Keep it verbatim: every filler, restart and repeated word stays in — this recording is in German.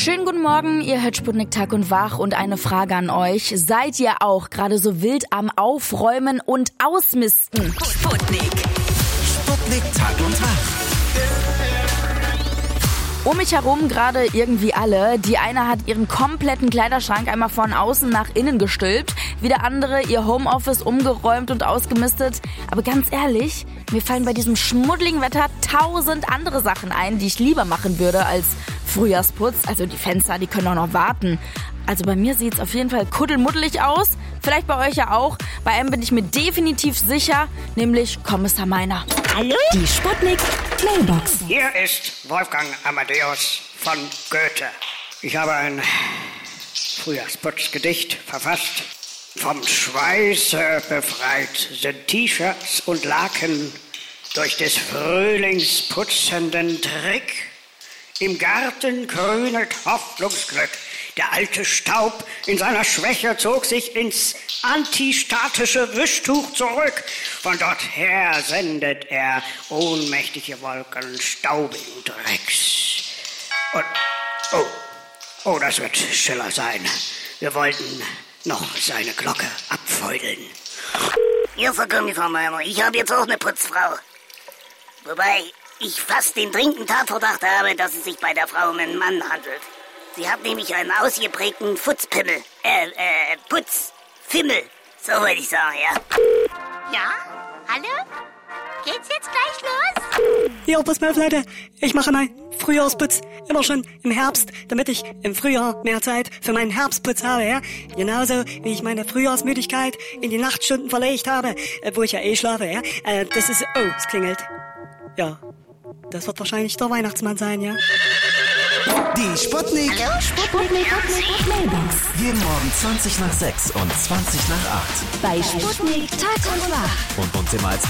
Schönen guten Morgen, ihr hört Sputnik Tag und Wach und eine Frage an euch. Seid ihr auch gerade so wild am Aufräumen und Ausmisten? Sputnik. Sputnik Tag und Wach. Um mich herum gerade irgendwie alle. Die eine hat ihren kompletten Kleiderschrank einmal von außen nach innen gestülpt, wie der andere ihr Homeoffice umgeräumt und ausgemistet. Aber ganz ehrlich, mir fallen bei diesem schmuddeligen Wetter tausend andere Sachen ein, die ich lieber machen würde als Frühjahrsputz. Also die Fenster, die können auch noch warten. Also bei mir sieht's auf jeden Fall kuddelmuddelig aus. Vielleicht bei euch ja auch. Bei einem bin ich mir definitiv sicher, nämlich Kommissar Meiner. Hallo? Die Sputnik Mailbox. Hier ist Wolfgang Amadeus von Goethe. Ich habe ein Frühjahrsputzgedicht verfasst. Vom Schweiße befreit sind T-Shirts und Laken durch des Frühlings putzenden Trick. Im Garten grünet Hoffnungsglück. Der alte Staub in seiner Schwäche zog sich ins antistatische Wischtuch zurück. Von dort her sendet er ohnmächtige Wolken staubigen Drecks. Und, oh, oh, das wird Schiller sein. Wir wollten noch seine Glocke abfeudeln. Hier ist der Kommissar Meiner. Ich habe jetzt auch eine Putzfrau. Wobei ich fast den dringenden Tatverdacht habe, dass es sich bei der Frau um einen Mann handelt. Sie hat nämlich einen ausgeprägten Futzpimmel. Äh, äh, Putzfimmel. So wollte ich sagen, ja. Ja? Hallo? Geht's jetzt gleich los? Ja, pass mal auf, Leute. Ich mache meinen Frühjahrsputz immer schon im Herbst, damit ich im Frühjahr mehr Zeit für meinen Herbstputz habe, ja. Genauso wie ich meine Frühjahrsmüdigkeit in die Nachtstunden verlegt habe, äh, wo ich ja eh schlafe, ja. Äh, das ist... Oh, es klingelt. Ja, das wird wahrscheinlich der Weihnachtsmann sein, ja. Die Sputnik. Hallo? Sputnik Mailbox. Jeden Morgen zwanzig nach sechs und zwanzig nach acht. Bei Sputnik Tag und Wach. Und uns immer als